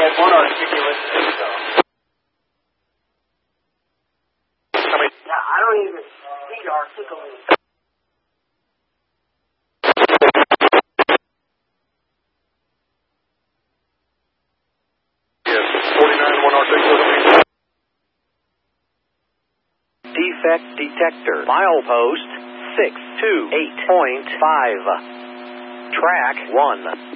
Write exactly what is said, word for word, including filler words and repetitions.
one articulate so. I mean, yeah, I don't even need articulate. Yes, forty-nine one articulate. Defect detector. Milepost six two eight point five. Track one.